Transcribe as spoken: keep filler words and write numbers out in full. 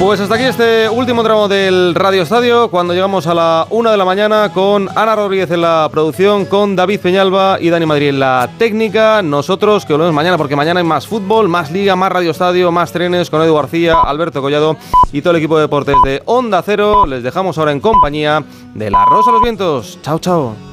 Pues hasta aquí este último tramo del Radio Estadio, cuando llegamos a la una de la mañana con Ana Rodríguez en la producción, con David Peñalba y Dani Madrid en la técnica. Nosotros que volvemos mañana, porque mañana hay más fútbol, más liga, más Radio Estadio, más trenes con Edu García, Alberto Collado y todo el equipo de deportes de Onda Cero. Les dejamos ahora en compañía de La Rosa a los Vientos. Chao, chao.